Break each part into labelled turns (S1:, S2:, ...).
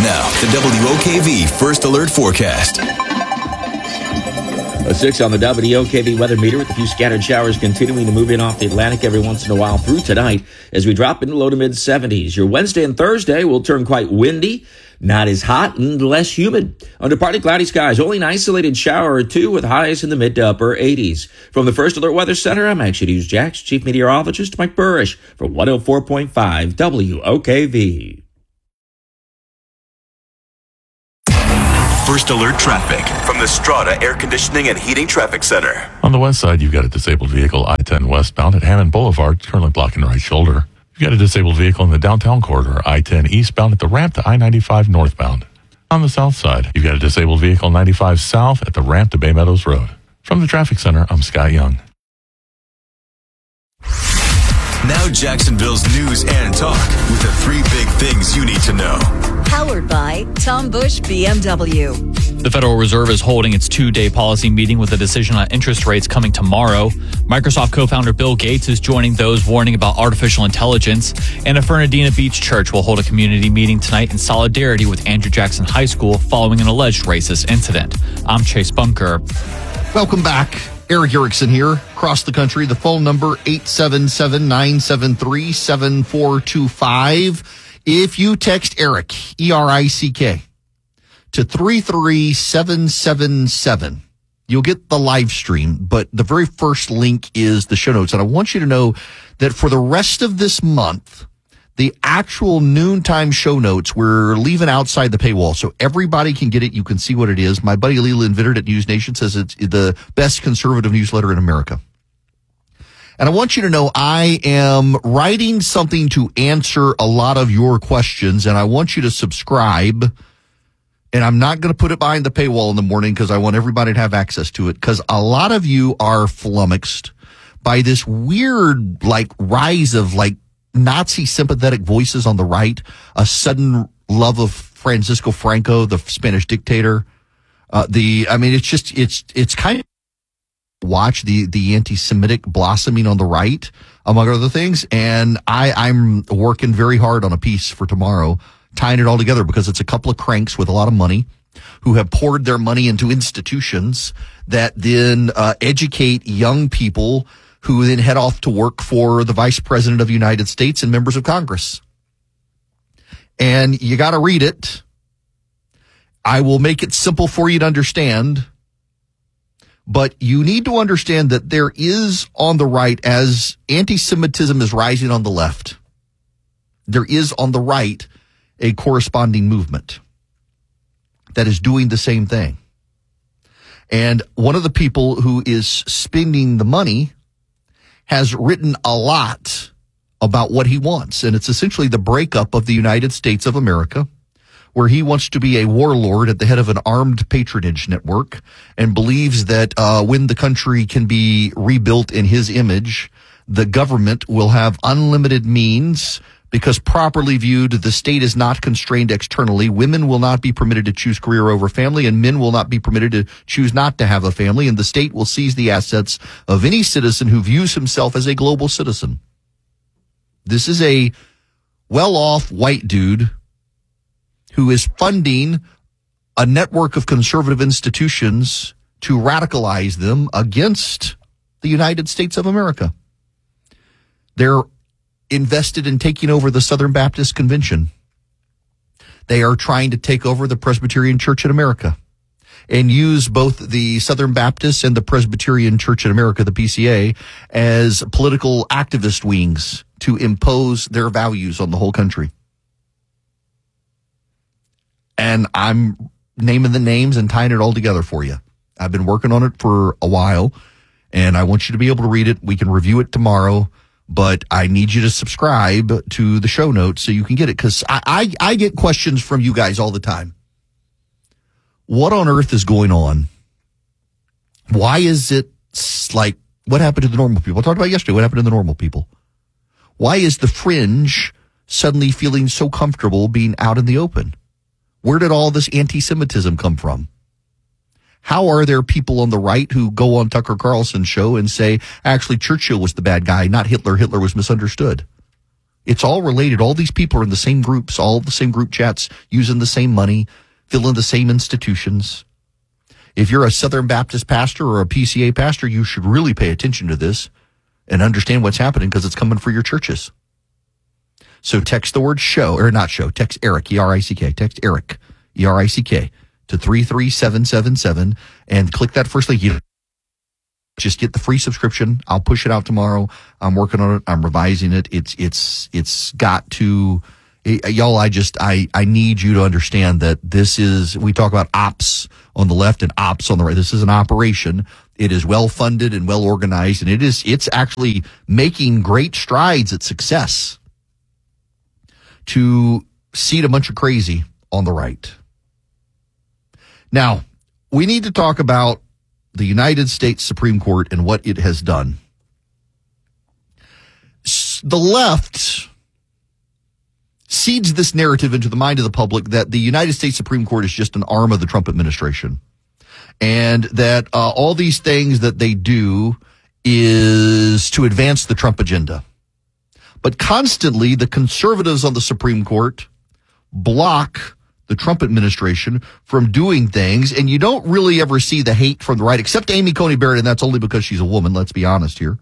S1: Now, the WOKV First Alert Forecast.
S2: A 6 on the WOKV weather meter with a few scattered showers continuing to move in off the Atlantic every once in a while through tonight as we drop into low to mid 70s. Your Wednesday and Thursday will turn quite windy, not as hot and less humid. Under partly cloudy skies, only an isolated shower or two with highs in the mid to upper 80s. From the First Alert Weather Center, I'm Action News Jax Chief Meteorologist Mike Burrish for 104.5 WOKV.
S1: First Alert Traffic from the Strata Air Conditioning and Heating Traffic Center.
S3: On the west side, you've got a disabled vehicle, I-10 westbound at Hammond Boulevard, currently blocking the right shoulder. You've got a disabled vehicle in the downtown corridor, I-10 eastbound at the ramp to I-95 northbound. On the south side, you've got a disabled vehicle 95 south at the ramp to Bay Meadows Road. From the Traffic Center, I'm Scott Young.
S1: Now Jacksonville's news and talk with the three big things you need to know.
S4: Powered by Tom Bush BMW.
S5: The Federal Reserve is holding its two-day policy meeting with a decision on interest rates coming tomorrow. Microsoft co-founder Bill Gates is joining those warning about artificial intelligence. And a Fernandina Beach church will hold a community meeting tonight in solidarity with Andrew Jackson High School following an alleged racist incident. I'm Chase Bunker.
S6: Welcome back. Eric Erickson here, across the country. The phone number, 877-973-7425. If you text Eric, E-R-I-C-K, to 33777, you'll get the live stream, but the very first link is the show notes. And I want you to know that for the rest of this month, the actual noontime show notes, we're leaving outside the paywall, so everybody can get it. You can see what it is. My buddy Leland Vittert at News Nation says it's the best conservative newsletter in America. And I want you to know I am writing something to answer a lot of your questions, and I want you to subscribe. And I'm not going to put it behind the paywall in the morning because I want everybody to have access to it, because a lot of you are flummoxed by this weird, rise of, Nazi sympathetic voices on the right, a sudden love of Francisco Franco, the Spanish dictator. It's kind of watch the anti-Semitic blossoming on the right, among other things. And I'm working very hard on a piece for tomorrow, tying it all together, because it's a couple of cranks with a lot of money who have poured their money into institutions that then educate young people who then head off to work for the Vice President of the United States and members of Congress. And you got to read it. I will make it simple for you to understand. But you need to understand that there is on the right, as anti-Semitism is rising on the left, there is on the right a corresponding movement that is doing the same thing. And one of the people who is spending the money has written a lot about what he wants. And it's essentially the breakup of the United States of America, where he wants to be a warlord at the head of an armed patronage network and believes that when the country can be rebuilt in his image, the government will have unlimited means, because properly viewed, the state is not constrained externally. Women will not be permitted to choose career over family, and men will not be permitted to choose not to have a family, and the state will seize the assets of any citizen who views himself as a global citizen. This is a well-off white dude who is funding a network of conservative institutions to radicalize them against the United States of America. They're invested in taking over the Southern Baptist Convention. They are trying to take over the Presbyterian Church in America and use both the Southern Baptist and the Presbyterian Church in America, the PCA, as political activist wings to impose their values on the whole country. And I'm naming the names and tying it all together for you. I've been working on it for a while, and I want you to be able to read it. We can review it tomorrow, but I need you to subscribe to the show notes so you can get it, because I get questions from you guys all the time. What on earth is going on? Why is it what happened to the normal people? I talked about yesterday what happened to the normal people. Why is the fringe suddenly feeling so comfortable being out in the open? Where did all this anti-Semitism come from? How are there people on the right who go on Tucker Carlson's show and say, actually, Churchill was the bad guy, not Hitler. Hitler was misunderstood? It's all related. All these people are in the same groups, all the same group chats, using the same money, filling the same institutions. If you're a Southern Baptist pastor or a PCA pastor, you should really pay attention to this and understand what's happening because it's coming for your churches. So text the word show, or not show, text Eric, E-R-I-C-K, text Eric, E-R-I-C-K, to 33777 and click that first link. You just get the free subscription. I'll push it out tomorrow. I'm working on it. I'm revising it. It's got to, y'all, I need you to understand that this is, we talk about ops on the left and ops on the right. This is an operation. It is well funded and well organized, and it's actually making great strides at success to seat a bunch of crazy on the right. Now, we need to talk about the United States Supreme Court and what it has done. The left seeds this narrative into the mind of the public that the United States Supreme Court is just an arm of the Trump administration, and that all these things that they do is to advance the Trump agenda. But constantly, the conservatives on the Supreme Court block the Trump administration from doing things, and you don't really ever see the hate from the right, except Amy Coney Barrett, and that's only because she's a woman, let's be honest here.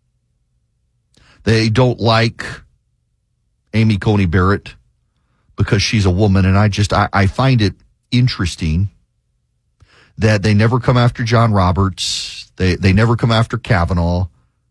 S6: They don't like Amy Coney Barrett because she's a woman, and I find it interesting that they never come after John Roberts. They never come after Kavanaugh.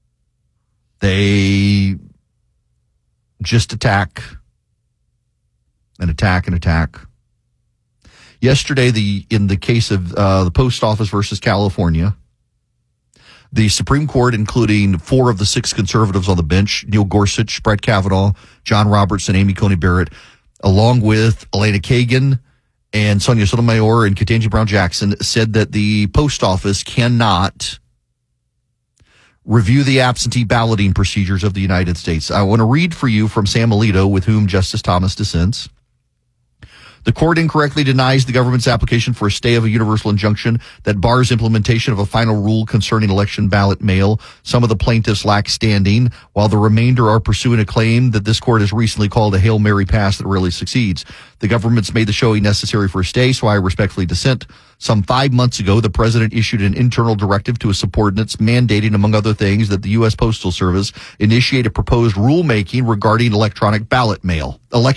S6: They just attack and attack and attack. Yesterday, in the case of the Post Office versus California, the Supreme Court, including 4 of the 6 conservatives on the bench, Neil Gorsuch, Brett Kavanaugh, John Roberts, and Amy Coney Barrett, along with Elena Kagan and Sonia Sotomayor and Ketanji Brown Jackson, said that the Post Office cannot review the absentee balloting procedures of the United States. I want to read for you from Sam Alito, with whom Justice Thomas dissents. The court incorrectly denies the government's application for a stay of a universal injunction that bars implementation of a final rule concerning election ballot mail. Some of the plaintiffs lack standing, while the remainder are pursuing a claim that this court has recently called a Hail Mary pass that rarely succeeds. The government's made the showing necessary for a stay, so I respectfully dissent. Some 5 months ago, the president issued an internal directive to his subordinates mandating, among other things, that the U.S. Postal Service initiate a proposed rulemaking regarding election ballot mail.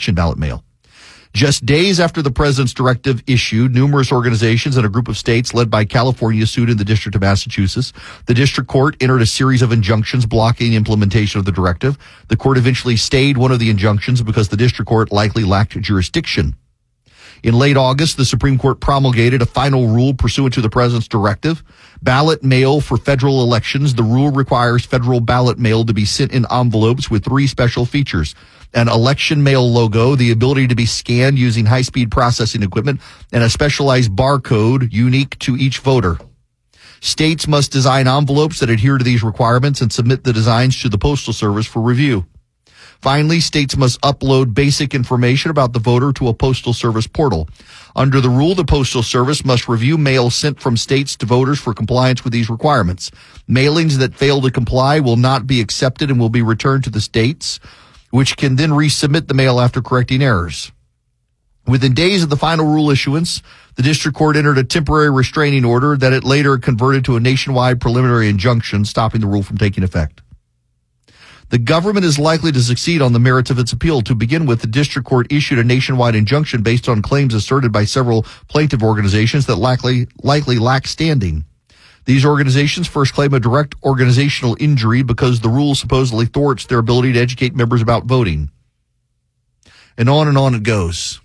S6: Just days after the president's directive issued, numerous organizations and a group of states led by California sued in the District of Massachusetts. The district court entered a series of injunctions blocking implementation of the directive. The court eventually stayed one of the injunctions because the district court likely lacked jurisdiction. In late August, the Supreme Court promulgated a final rule pursuant to the president's directive. Ballot mail for federal elections. The rule requires federal ballot mail to be sent in envelopes with 3 special features: an election mail logo, the ability to be scanned using high-speed processing equipment, and a specialized barcode unique to each voter. States must design envelopes that adhere to these requirements and submit the designs to the Postal Service for review. Finally, states must upload basic information about the voter to a Postal Service portal. Under the rule, the Postal Service must review mail sent from states to voters for compliance with these requirements. Mailings that fail to comply will not be accepted and will be returned to the states, which can then resubmit the mail after correcting errors. Within days of the final rule issuance, the district court entered a temporary restraining order that it later converted to a nationwide preliminary injunction, stopping the rule from taking effect. The government is likely to succeed on the merits of its appeal. To begin with, the district court issued a nationwide injunction based on claims asserted by several plaintiff organizations that likely lack standing. These organizations first claim a direct organizational injury because the rule supposedly thwarts their ability to educate members about voting. And on it goes.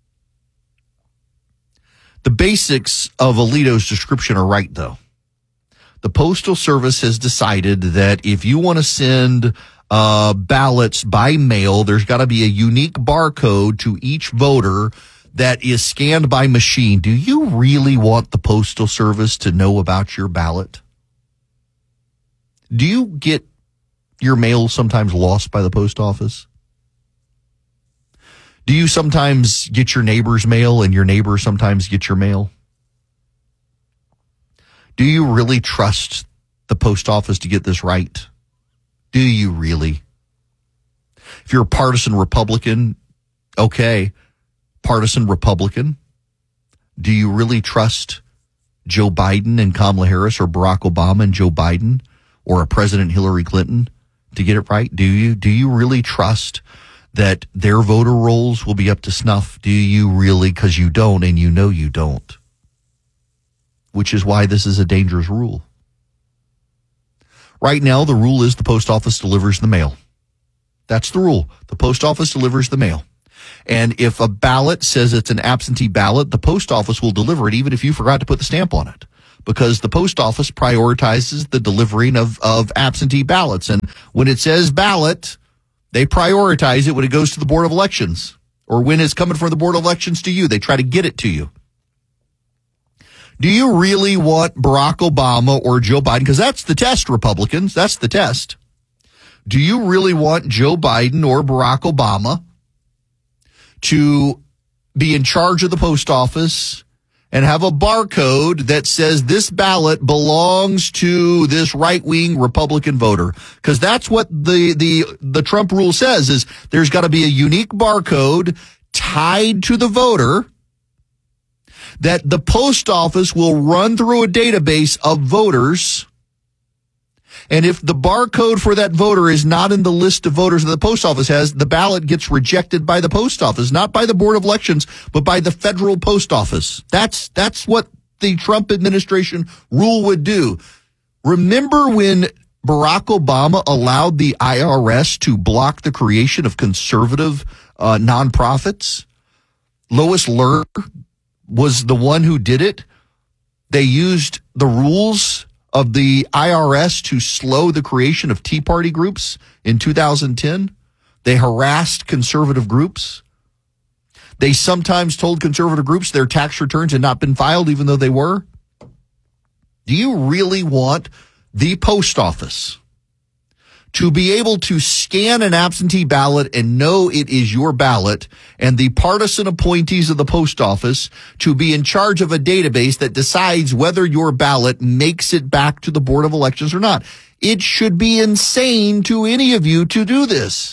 S6: The basics of Alito's description are right, though. The Postal Service has decided that if you want to send ballots by mail, there's got to be a unique barcode to each voter that is scanned by machine. Do you really want the Postal Service to know about your ballot? Do you get your mail sometimes lost by the post office? Do you sometimes get your neighbor's mail and your neighbor sometimes get your mail? Do you really trust the post office to get this right? Do you really? If you're a partisan Republican, okay, partisan Republican, do you really trust Joe Biden and Kamala Harris, or Barack Obama and Joe Biden, or a President Hillary Clinton to get it right? Do you really trust that their voter rolls will be up to snuff? Do you really? Because you don't, and you know you don't. Which is why this is a dangerous rule. Right now, the rule is the post office delivers the mail. That's the rule. The post office delivers the mail. And if a ballot says it's an absentee ballot, the post office will deliver it even if you forgot to put the stamp on it, because the post office prioritizes the delivering of absentee ballots. And when it says ballot, they prioritize it when it goes to the Board of Elections, or when it's coming from the Board of Elections to you. They try to get it to you. Do you really want Barack Obama or Joe Biden? Because that's the test, Republicans. That's the test. Do you really want Joe Biden or Barack Obama to be in charge of the post office and have a barcode that says this ballot belongs to this right-wing Republican voter? Because that's what the Trump rule says, is there's got to be a unique barcode tied to the voter that the post office will run through a database of voters. And if the barcode for that voter is not in the list of voters that the post office has, the ballot gets rejected by the post office, not by the Board of Elections, but by the federal post office. That's what the Trump administration rule would do. Remember when Barack Obama allowed the IRS to block the creation of conservative nonprofits? Lois Lerner was the one who did it. They used the rules of the IRS to slow the creation of Tea Party groups in 2010. They harassed conservative groups. They sometimes told conservative groups their tax returns had not been filed, even though they were. Do you really want the post office to be able to scan an absentee ballot and know it is your ballot, and the partisan appointees of the post office to be in charge of a database that decides whether your ballot makes it back to the Board of Elections or not? It should be insane to any of you to do this.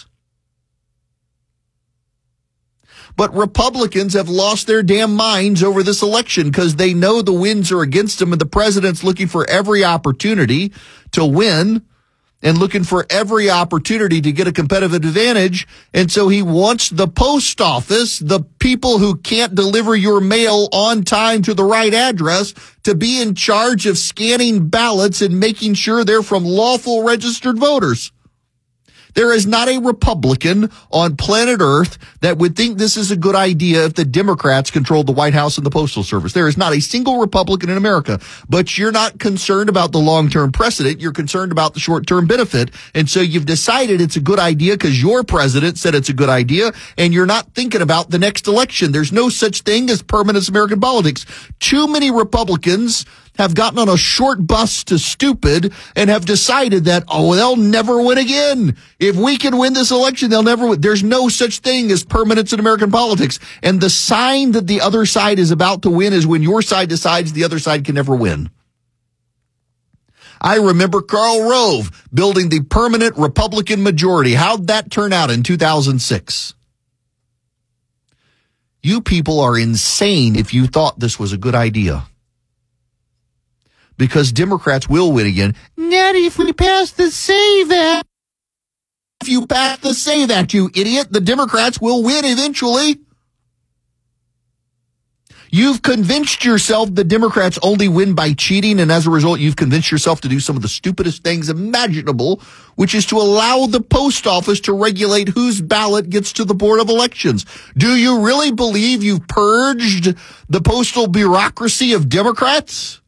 S6: But Republicans have lost their damn minds over this election because they know the winds are against them, and the president's looking for every opportunity to win and looking for every opportunity to get a competitive advantage. And so he wants the post office, the people who can't deliver your mail on time to the right address, to be in charge of scanning ballots and making sure they're from lawful registered voters. There is not a Republican on planet Earth that would think this is a good idea if the Democrats controlled the White House and the Postal Service. There is not a single Republican in America. But you're not concerned about the long-term precedent. You're concerned about the short-term benefit. And so you've decided it's a good idea because your president said it's a good idea, and you're not thinking about the next election. There's no such thing as permanent American politics. Too many Republicans have gotten on a short bus to stupid and have decided that, they'll never win again. If we can win this election, they'll never win. There's no such thing as permanence in American politics. And the sign that the other side is about to win is when your side decides the other side can never win. I remember Karl Rove building the permanent Republican majority. How'd that turn out in 2006? You people are insane if you thought this was a good idea. Because Democrats will win again. Not if we pass the SAVE Act. If you pass the SAVE Act, you idiot, the Democrats will win eventually. You've convinced yourself the Democrats only win by cheating, and as a result, you've convinced yourself to do some of the stupidest things imaginable, which is to allow the post office to regulate whose ballot gets to the Board of Elections. Do you really believe you've purged the postal bureaucracy of Democrats?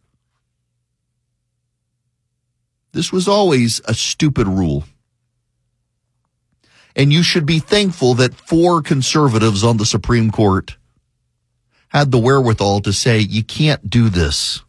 S6: This was always a stupid rule. And you should be thankful that 4 conservatives on the Supreme Court had the wherewithal to say, you can't do this.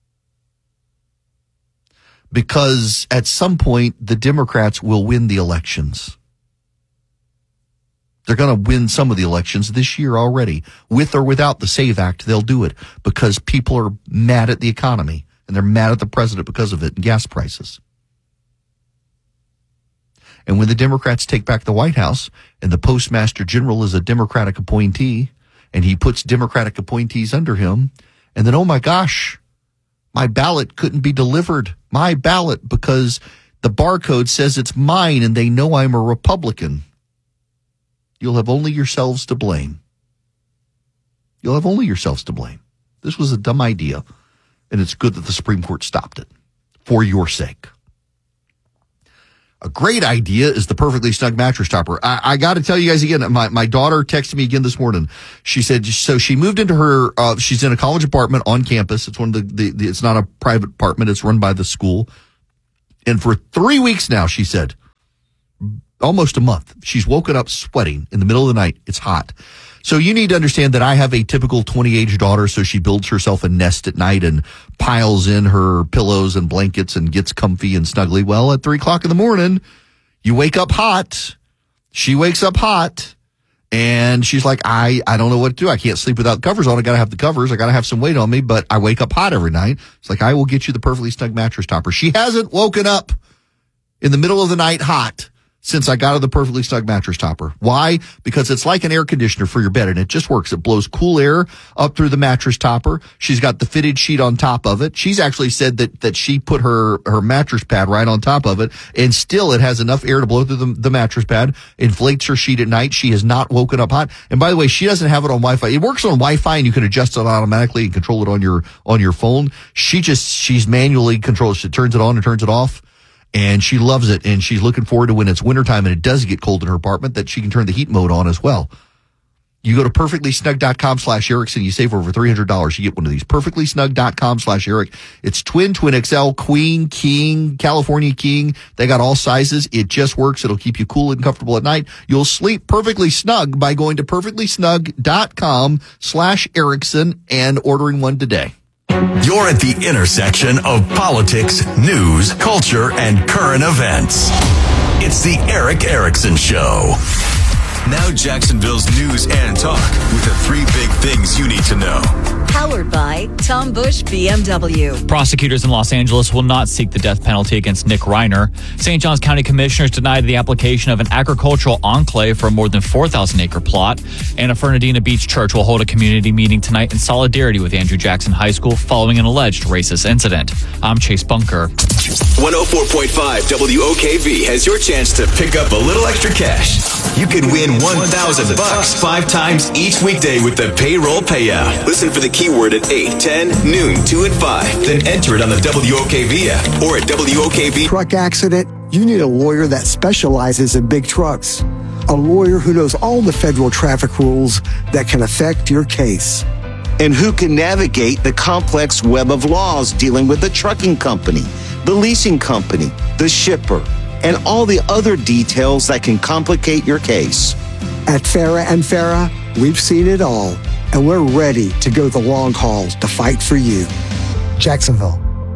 S6: Because at some point, the Democrats will win the elections. They're going to win some of the elections this year already. With or without the SAVE Act, they'll do it because people are mad at the economy. And they're mad at the president because of it and gas prices. And when the Democrats take back the White House and the Postmaster General is a Democratic appointee and he puts Democratic appointees under him, and then, oh my gosh, my ballot couldn't be delivered. My ballot, because the barcode says it's mine and they know I'm a Republican. You'll have only yourselves to blame. You'll have only yourselves to blame. This was a dumb idea, and it's good that the Supreme Court stopped it for your sake. A great idea is the Perfectly Snug mattress topper. I got to tell you guys again, my daughter texted me again this morning. She said, so she moved into her, she's in a college apartment on campus. It's one of the it's not a private apartment. It's run by the school. And for 3 weeks now, she said, almost a month, she's woken up sweating in the middle of the night. It's hot. So you need to understand that I have a typical 20-age daughter, so she builds herself a nest at night and piles in her pillows and blankets and gets comfy and snuggly. Well, at 3 o'clock in the morning, you wake up hot. She wakes up hot, and she's like, I don't know what to do. I can't sleep without covers on. I got to have the covers. I got to have some weight on me, but I wake up hot every night. It's like, I will get you the Perfectly Snug mattress topper. She hasn't woken up in the middle of the night hot since I got her the Perfectly Snug mattress topper. Why? Because it's like an air conditioner for your bed, and it just works. It blows cool air up through the mattress topper. She's got the fitted sheet on top of it. She's actually said that she put her mattress pad right on top of it, and still it has enough air to blow through the mattress pad, inflates her sheet at night. She has not woken up hot. And by the way, she doesn't have it on Wi-Fi. It works on Wi-Fi, and you can adjust it automatically and control it on your phone. She's manually controls. She turns it on and turns it off. And she loves it, and she's looking forward to when it's wintertime and it does get cold in her apartment that she can turn the heat mode on as well. You go to perfectlysnug.com/Erickson, you save over $300. You get one of these. Perfectlysnug.com/Eric. It's twin XL, queen, king, California king. They got all sizes. It just works. It'll keep you cool and comfortable at night. You'll sleep perfectly snug by going to perfectlysnug.com/Erickson and ordering one today.
S1: You're at the intersection of politics, news, culture, and current events. It's the Eric Erickson Show. Now Jacksonville's news and talk with the 3 big things you need to know.
S4: Powered by Tom Bush BMW.
S5: Prosecutors in Los Angeles will not seek the death penalty against Nick Reiner. St. Johns County commissioners denied the application of an agricultural enclave for a more than 4,000-acre plot. And a Fernandina Beach church will hold a community meeting tonight in solidarity with Andrew Jackson High School following an alleged racist incident. I'm Chase Bunker.
S1: 104.5 WOKV has your chance to pick up a little extra cash. You could win $1,000 5 times each weekday with the payroll payout. Listen for the keyword at 8, 10, noon, 2, and 5. Then enter it on the WOKV app or at WOKV.
S7: Truck accident, you need a lawyer that specializes in big trucks. A lawyer who knows all the federal traffic rules that can affect your case.
S8: And who can navigate the complex web of laws dealing with the trucking company, the leasing company, the shipper, and all the other details that can complicate your case.
S7: At Farah and Farah, we've seen it all, and we're ready to go the long haul to fight for you. Jacksonville.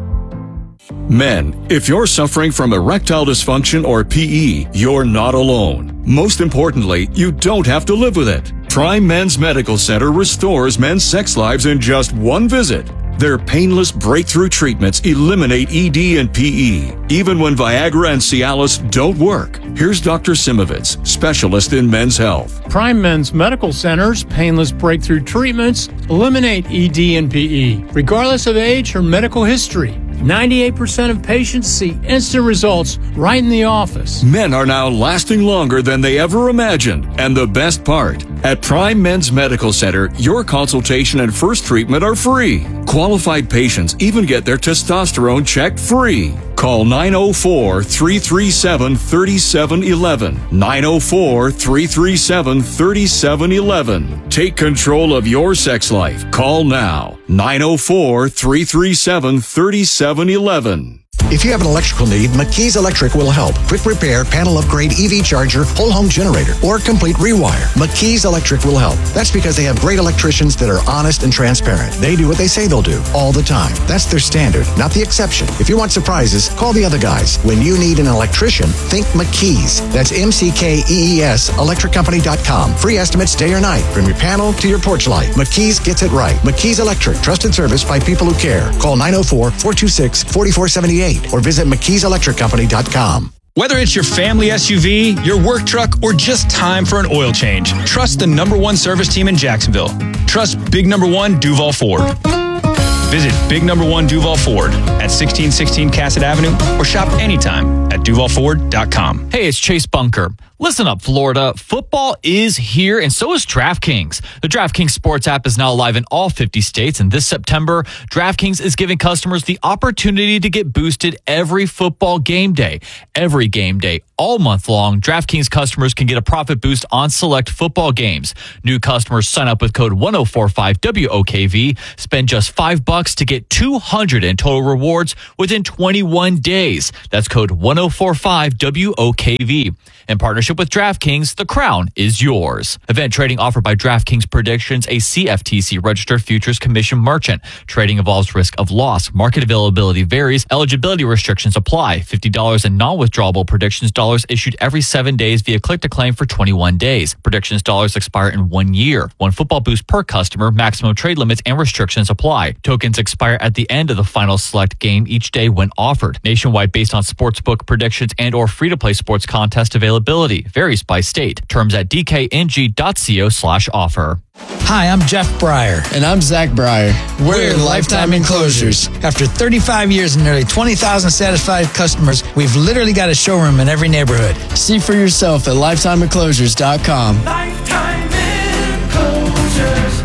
S9: Men, if you're suffering from erectile dysfunction or PE, you're not alone. Most importantly, you don't have to live with it. Prime Men's Medical Center restores men's sex lives in just one visit. Their painless breakthrough treatments eliminate ED and PE, even when Viagra and Cialis don't work. Here's Dr. Simovitz, specialist in men's health.
S10: Prime Men's Medical Center's painless breakthrough treatments eliminate ED and PE, regardless of age or medical history. 98% of patients see instant results right in the office.
S9: Men are now lasting longer than they ever imagined. And the best part, at Prime Men's Medical Center, your consultation and first treatment are free. Qualified patients even get their testosterone checked free. Call 904-337-3711. 904-337-3711. Take control of your sex life. Call now. 904-337-3711.
S11: If you have an electrical need, McKees Electric will help. Quick repair, panel upgrade, EV charger, whole home generator, or complete rewire. McKees Electric will help. That's because they have great electricians that are honest and transparent. They do what they say they'll do, all the time. That's their standard, not the exception. If you want surprises, call the other guys. When you need an electrician, think McKees. That's MCKEES, electriccompany.com. Free estimates day or night, from your panel to your porch light. McKees gets it right. McKees Electric, trusted service by people who care. Call 904-426-4478 or visit McKeeselectriccompany.com.
S12: Whether it's your family SUV, your work truck, or just time for an oil change, trust the #1 service team in Jacksonville. Trust Big Number 1 Duval Ford. Visit Big Number 1 Duval Ford at 1616 Cassett Avenue or shop anytime at duvalford.com.
S5: Hey, it's Chase Bunker. Listen up, Florida. Football is here, and so is DraftKings. The DraftKings Sports app is now live in all 50 states, and this September, DraftKings is giving customers the opportunity to get boosted every football game day. Every game day, all month long, DraftKings customers can get a profit boost on select football games. New customers sign up with code 1045WOKV, spend just $5 to get $200 in total rewards within 21 days. That's code 1045WOKV. In partnership with DraftKings, the crown is yours. Event trading offered by DraftKings Predictions, a CFTC registered futures commission merchant. Trading involves risk of loss. Market availability varies. Eligibility restrictions apply. $50 in non-withdrawable predictions dollars issued every 7 days via click to claim for 21 days. Predictions dollars expire in 1 year. One football boost per customer. Maximum trade limits and restrictions apply. Tokens expire at the end of the final select game each day when offered. Nationwide based on sportsbook predictions and or free-to-play sports contest availability. Varies by state. Terms at dkng.co/offer.
S13: Hi, I'm Jeff Breyer.
S14: And I'm Zach Breyer.
S13: We're Lifetime Enclosures. After 35 years and nearly 20,000 satisfied customers, we've literally got a showroom in every neighborhood.
S14: See for yourself at lifetimeenclosures.com.
S1: Lifetime Enclosures.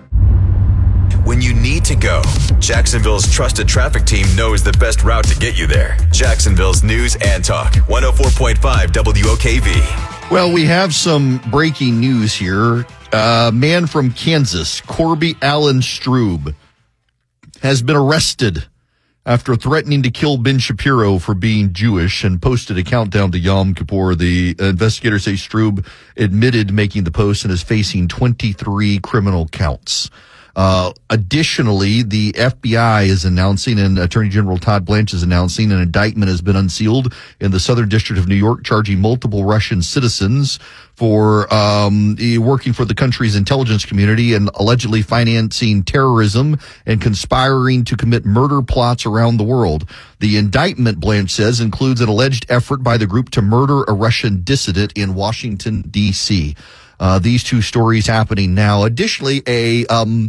S1: When you need to go, Jacksonville's trusted traffic team knows the best route to get you there. Jacksonville's News and Talk, 104.5 WOKV.
S6: Well, we have some breaking news here. A man from Kansas, Corby Allen Strube, has been arrested after threatening to kill Ben Shapiro for being Jewish and posted a countdown to Yom Kippur. The investigators say Strube admitted making the post and is facing 23 criminal counts. Additionally, the FBI is announcing, and Attorney General Todd Blanche is announcing, an indictment has been unsealed in the Southern District of New York, charging multiple Russian citizens for working for the country's intelligence community and allegedly financing terrorism and conspiring to commit murder plots around the world. The indictment, Blanche says, includes an alleged effort by the group to murder a Russian dissident in Washington, D.C. These two stories happening now. Additionally, a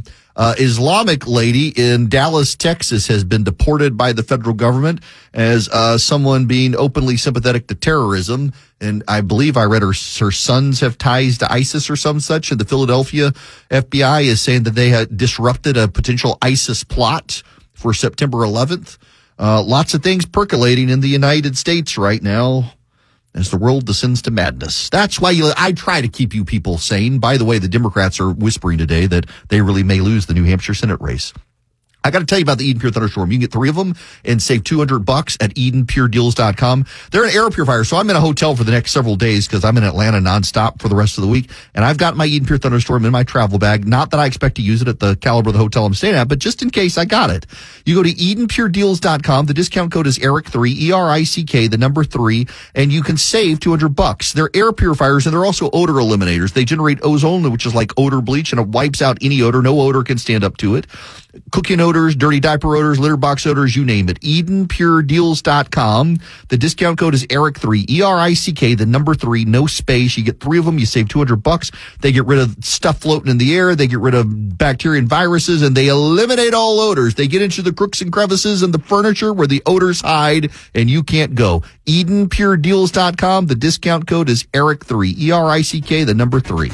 S6: Islamic lady in Dallas, Texas, has been deported by the federal government as someone being openly sympathetic to terrorism. And I believe I read her sons have ties to ISIS or some such. And the Philadelphia FBI is saying that they had disrupted a potential ISIS plot for September 11th. Lots of things percolating in the United States right now as the world descends to madness. That's why I try to keep you people sane. By the way, the Democrats are whispering today that they really may lose the New Hampshire Senate race. I got to tell you about the Eden Pure Thunderstorm. You can get 3 of them and save $200 at EdenPureDeals.com. They're an air purifier, so I'm in a hotel for the next several days because I'm in Atlanta nonstop for the rest of the week. And I've got my Eden Pure Thunderstorm in my travel bag. Not that I expect to use it at the caliber of the hotel I'm staying at, but just in case I got it. You go to EdenPureDeals.com. The discount code is ERIC3, ERICK, the number 3, and you can save $200. They're air purifiers, and they're also odor eliminators. They generate ozone, which is like odor bleach, and it wipes out any odor. No odor can stand up to it. Cooking odors, dirty diaper odors, litter box odors, you name it. EdenPureDeals.com. The discount code is ERIC3, ERICK, the number 3, no space. You get 3 of them. You save $200. They get rid of stuff floating in the air. They get rid of bacteria and viruses, and they eliminate all odors. They get into the crooks and crevices and the furniture where the odors hide, and you can't go. EdenPureDeals.com. The discount code is ERIC3, ERICK, the number 3.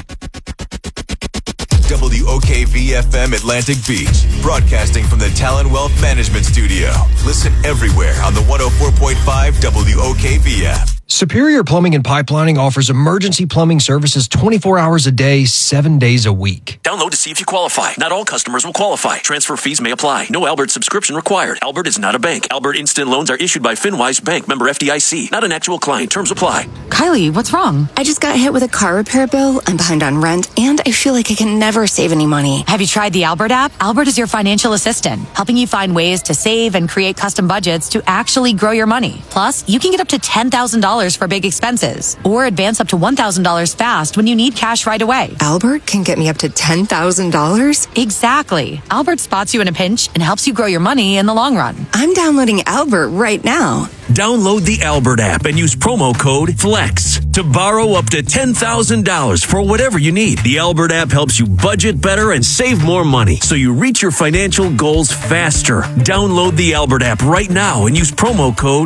S1: WOKV-FM Atlantic Beach, broadcasting from the Talon Wealth Management Studio. Listen everywhere on the 104.5 WOKV app.
S15: Superior Plumbing and Pipelining offers emergency plumbing services 24 hours a day, 7 days a week.
S16: Download to see if you qualify. Not all customers will qualify. Transfer fees may apply. No Albert subscription required. Albert is not a bank. Albert Instant Loans are issued by FinWise Bank, member FDIC. Not an actual client. Terms apply.
S17: Kylie, what's wrong? I just got hit with a car repair bill. I'm behind on rent, and I feel like I can never save any money.
S18: Have you tried the Albert app? Albert is your financial assistant, helping you find ways to save and create custom budgets to actually grow your money. Plus, you can get up to $10,000 for big expenses or advance up to $1,000 fast when you need cash right away.
S17: Albert can get me up to $10,000?
S18: Exactly. Albert spots you in a pinch and helps you grow your money in the long run.
S17: I'm downloading Albert right now.
S16: Download the Albert app and use promo code FLEX to borrow up to $10,000 for whatever you need. The Albert app helps you budget better and save more money so you reach your financial goals faster. Download the Albert app right now and use promo code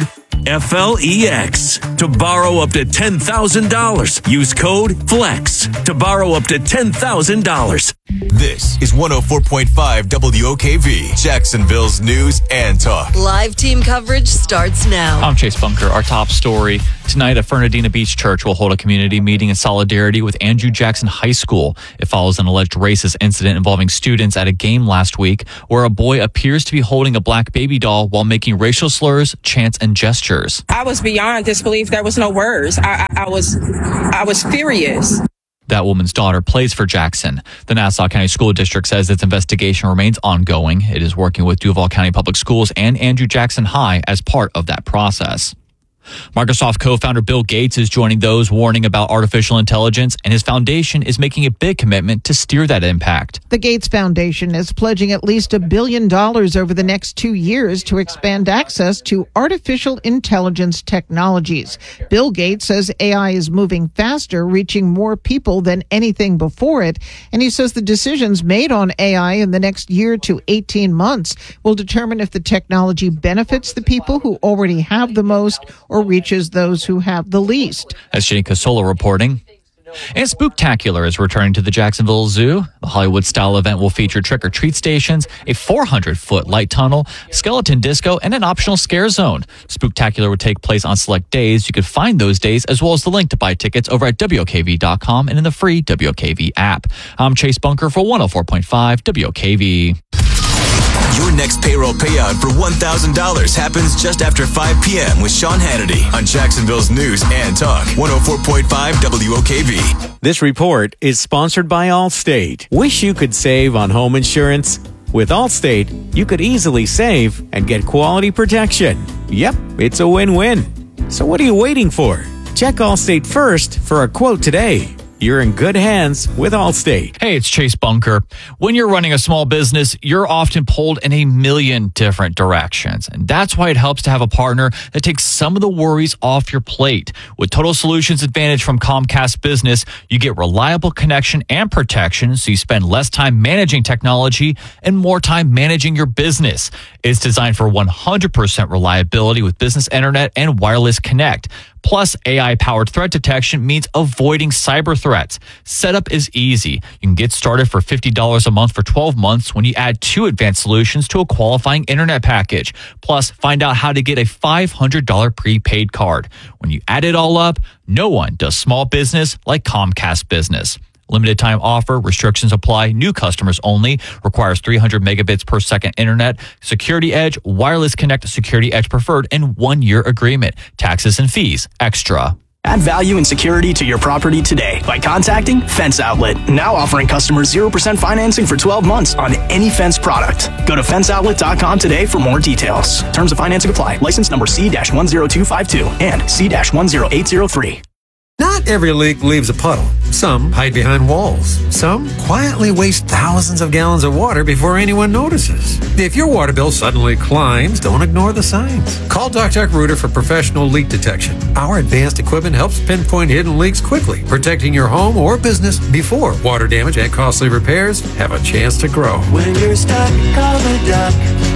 S16: FLEX to borrow up to $10,000. Use code FLEX to borrow up to $10,000.
S1: This is 104.5 WOKV, Jacksonville's news and talk.
S4: Live team coverage starts now.
S5: I'm Chase Bunker. Our top story tonight, a Fernandina Beach church will hold a community meeting in solidarity with Andrew Jackson High School. It follows an alleged racist incident involving students at a game last week where a boy appears to be holding a black baby doll while making racial slurs, chants, and gestures.
S19: I was beyond disbelief. There was no words. I was furious.
S5: That woman's daughter plays for Jackson. The Nassau County School District says its investigation remains ongoing. It is working with Duval County Public Schools and Andrew Jackson High as part of that process. Microsoft co-founder Bill Gates is joining those warning about artificial intelligence, and his foundation is making a big commitment to steer that impact.
S20: The Gates Foundation is pledging at least $1 billion over the next 2 years to expand access to artificial intelligence technologies. Bill Gates says AI is moving faster, reaching more people than anything before it, and he says the decisions made on AI in the next year to 18 months will determine if the technology benefits the people who already have the most or reaches those who have the least.
S5: That's Jenny Casola reporting. And Spooktacular is returning to the Jacksonville Zoo. The Hollywood-style event will feature trick-or-treat stations, a 400-foot light tunnel, skeleton disco, and an optional scare zone. Spooktacular would take place on select days. You could find those days as well as the link to buy tickets over at WOKV.com and in the free WOKV app. I'm Chase Bunker for 104.5 WOKV.
S1: Your next payroll payout for $1,000 happens just after 5 p.m. with Sean Hannity on Jacksonville's news and talk. 104.5 WOKV.
S21: This report is sponsored by Allstate. Wish you could save on home insurance? With Allstate, you could easily save and get quality protection. Yep, it's a win-win. So what are you waiting for? Check Allstate first for a quote today. You're in good hands with Allstate.
S5: Hey, it's Chase Bunker. When you're running a small business, you're often pulled in a million different directions. And that's why it helps to have a partner that takes some of the worries off your plate. With Total Solutions Advantage from Comcast Business, you get reliable connection and protection, so you spend less time managing technology and more time managing your business. It's designed for 100% reliability with business internet and wireless connect. Plus, AI-powered threat detection means avoiding cyber threats. Setup is easy. You can get started for $50 a month for 12 months when you add 2 advanced solutions to a qualifying internet package. Plus, find out how to get a $500 prepaid card. When you add it all up, no one does small business like Comcast Business. Limited time offer, restrictions apply, new customers only, requires 300 megabits per second internet, Security Edge, Wireless Connect, Security Edge Preferred, and 1-year agreement. Taxes and fees extra.
S22: Add value and security to your property today by contacting Fence Outlet, now offering customers 0% financing for 12 months on any Fence product. Go to fenceoutlet.com today for more details. Terms of financing apply. License number C-10252 and C-10803.
S23: Not every leak leaves a puddle. Some hide behind walls. Some quietly waste thousands of gallons of water before anyone notices. If your water bill suddenly climbs, don't ignore the signs. Call DuckDuck Rooter for professional leak detection. Our advanced equipment helps pinpoint hidden leaks quickly, protecting your home or business before water damage and costly repairs have a chance to grow.
S24: When you're stuck, call the Duck.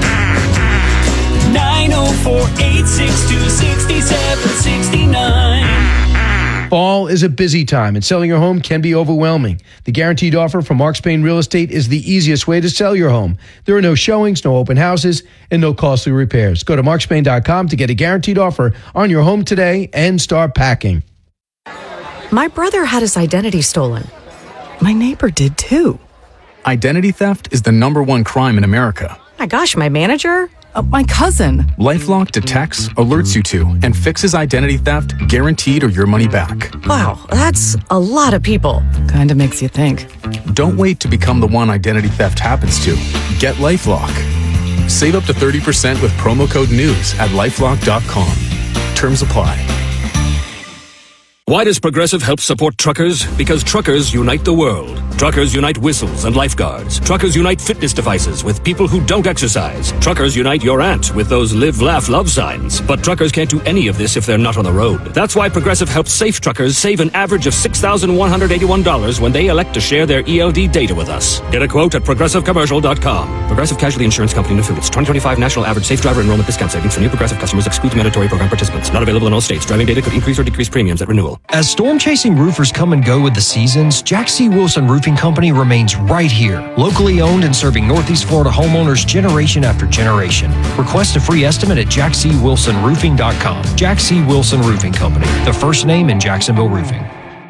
S24: 904-862-6769.
S25: Fall is a busy time, and selling your home can be overwhelming. The guaranteed offer from Mark Spain Real Estate is the easiest way to sell your home. There are no showings, no open houses, and no costly repairs. Go to markspain.com to get a guaranteed offer on your home today and start packing.
S26: My brother had his identity stolen. My neighbor did too.
S27: Identity theft is the #1 crime in America.
S26: My gosh, my manager? My cousin.
S27: LifeLock detects, alerts you to, and fixes identity theft guaranteed or your money back.
S26: Wow, that's a lot of people. Kinda makes you think.
S27: Don't wait to become the one identity theft happens to. Get LifeLock. Save up to 30% with promo code NEWS at LifeLock.com. Terms apply.
S2: Why does Progressive help support truckers? Because truckers unite the world. Truckers unite whistles and lifeguards. Truckers unite fitness devices with people who don't exercise. Truckers unite your aunt with those live, laugh, love signs. But truckers can't do any of this if they're not on the road. That's why Progressive helps safe truckers save an average of $6,181 when they elect to share their ELD data with us. Get a quote at ProgressiveCommercial.com. Progressive Casualty Insurance Company and Affiliates. 2025 National Average Safe Driver Enrollment Discount Savings for new Progressive customers excludes mandatory program participants. Not available in all states. Driving data could increase or decrease premiums at renewal.
S15: As storm-chasing roofers come and go with the seasons, Jack C. Wilson Roofing Company remains right here. Locally owned and serving Northeast Florida homeowners generation after generation. Request a free estimate at jackcwilsonroofing.com. Jack C. Wilson Roofing Company, the first name in Jacksonville roofing.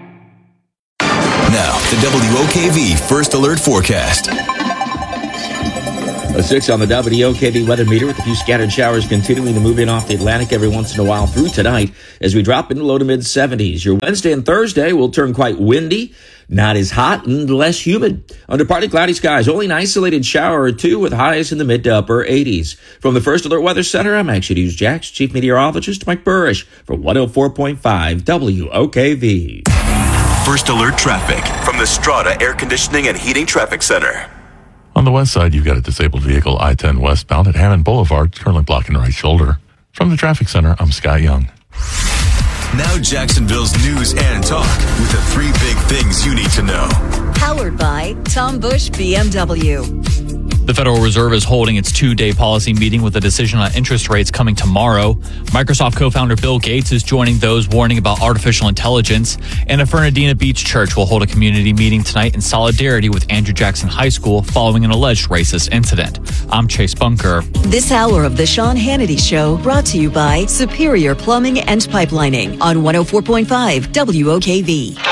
S1: Now, the WOKV First Alert Forecast.
S3: A 6 on the WOKV weather meter with a few scattered showers continuing to move in off the Atlantic every once in a while through tonight as we drop into low to mid 70s. Your Wednesday and Thursday will turn quite windy, not as hot and less humid. Under partly cloudy skies, only an isolated shower or two with highs in the mid to upper 80s. From the First Alert Weather Center, I'm Action News Jack's Chief Meteorologist Mike Burrish for 104.5 WOKV.
S1: First Alert Traffic from the Strata Air Conditioning and Heating Traffic Center.
S7: On the west side, you've got a disabled vehicle, I-10 westbound at Hammond Boulevard, currently blocking the right shoulder. From the traffic center, I'm Scott Young.
S1: Now Jacksonville's news and talk with the 3 big things you need to know.
S4: Powered by Tom Bush BMW.
S5: The Federal Reserve is holding its 2-day policy meeting with a decision on interest rates coming tomorrow. Microsoft co-founder Bill Gates is joining those warning about artificial intelligence. And a Fernandina Beach church will hold a community meeting tonight in solidarity with Andrew Jackson High School following an alleged racist incident. I'm Chase Bunker.
S4: This hour of the Sean Hannity Show brought to you by Superior Plumbing and Pipelining on 104.5 WOKV.